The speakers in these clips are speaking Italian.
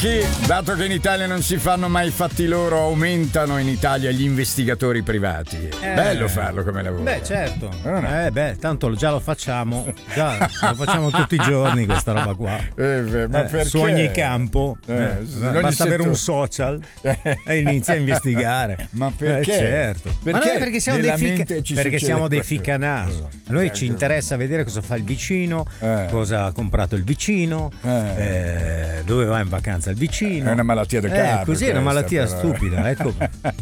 Che, dato che in Italia non si fanno mai i fatti loro, aumentano in Italia gli investigatori privati. Bello farlo come lavoro. Beh, certo. Tanto già lo facciamo. Già lo facciamo tutti i giorni questa roba qua. Ma perché? Su ogni campo. Basta avere un social e inizia a investigare. Ma perché? Certo. Perché siamo dei ficanaso. A noi ci interessa vedere cosa fa il vicino, cosa ha comprato il vicino, dove va in vacanza il vicino. È una malattia del capo. Così è una malattia stupida, ecco.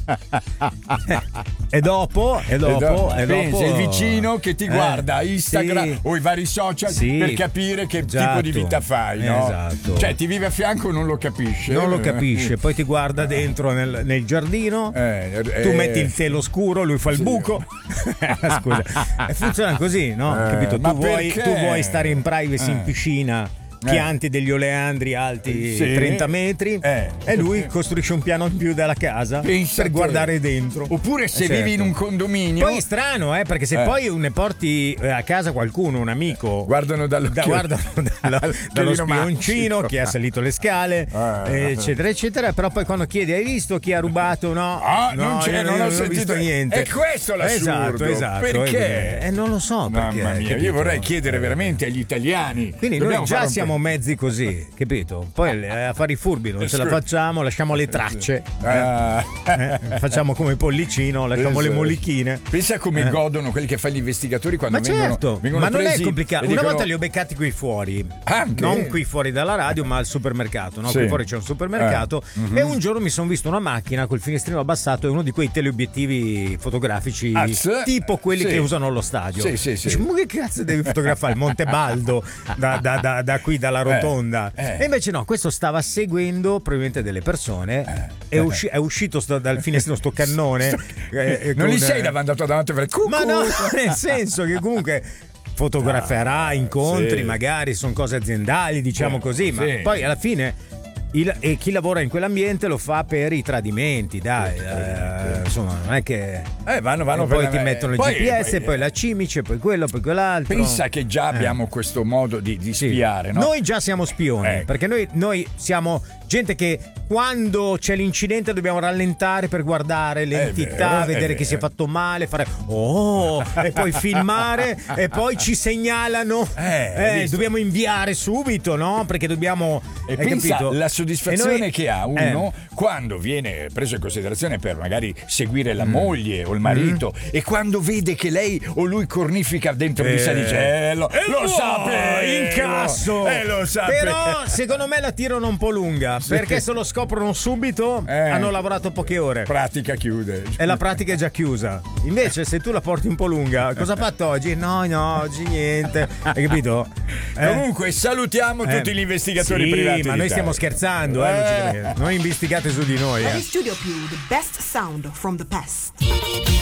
E dopo pensi, il vicino che ti guarda Instagram o i vari social per capire che tipo di vita fai, no? Esatto. Cioè ti vive a fianco, non lo capisce. Poi ti guarda dentro nel giardino, tu metti il telo scuro, lui fa il buco. Scusa, funziona così, no? Capito? Tu vuoi stare in privacy in piscina, pianti degli oleandri alti 30 metri e lui costruisce un piano in più della casa per guardare dentro. Oppure se vivi in un condominio, poi è strano, perché se poi ne porti a casa qualcuno, un amico, guardano dallo spioncino che ha salito le scale, eccetera eccetera, però poi quando chiedi hai visto chi ha rubato? No, non ho visto niente. È questo l'assurdo. Esatto. Perché? Non lo so perché. Mamma mia, io vorrei chiedere veramente agli italiani. Quindi noi già siamo mezzi così, capito? Poi a fare i furbi non ce la facciamo, lasciamo le tracce, facciamo come Pollicino, lasciamo le mollichine. Pensa come godono quelli che fanno gli investigatori quando vengono ma non presi, è complicato. Una volta li ho beccati qui fuori, non qui fuori dalla radio, ma al supermercato, no? Qui fuori c'è un supermercato e un giorno mi sono visto una macchina col finestrino abbassato e uno di quei teleobiettivi fotografici tipo quelli che usano allo stadio. Dice, ma che cazzo devi fotografare il Monte Baldo da qui dalla rotonda? E invece no, questo stava seguendo probabilmente delle persone, è uscito dal finestrino sto cannone. Non gli sei andato davanti per il cucù? Ma no, nel senso che comunque fotograferà incontri, magari sono cose aziendali, diciamo così, ma poi alla fine e chi lavora in quell'ambiente lo fa per i tradimenti, dai, insomma, non è che vanno poi ti mettono il GPS, poi la cimice, poi quello, poi quell'altro. Pensa che già abbiamo questo modo di spiare, no? Noi già siamo spioni, perché noi siamo gente che quando c'è l'incidente dobbiamo rallentare per guardare l'entità, vedere chi si è fatto male, fare e poi filmare e poi ci segnalano, dobbiamo inviare subito, no? Perché dobbiamo, pensa capito? La soddisfazione che ha uno quando viene preso in considerazione per magari seguire la moglie o il marito e quando vede che lei o lui cornifica dentro di sé, dice lo sapevo, incasso, lo sapevo. Però secondo me la tirano un po' lunga, perché se lo scoprono subito hanno lavorato poche ore, pratica chiude e la pratica è già chiusa. Invece se tu la porti un po' lunga, cosa ha fatto oggi? No, oggi niente, hai capito? Comunque salutiamo tutti gli investigatori privati, ma noi stiamo scherzando, non investigate su di noi. Studio Più, the best sound from the past.